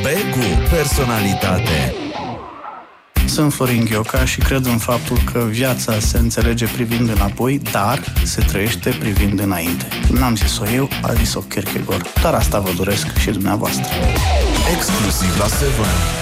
Vorbe cu personalitate. Sunt Florin Ghioca și cred în faptul că viața se înțelege privind înapoi, dar se trăiește privind înainte. N-am zis-o eu, a zis-o Kierkegaard. Dar asta vă doresc și dumneavoastră. Exclusiv la 7.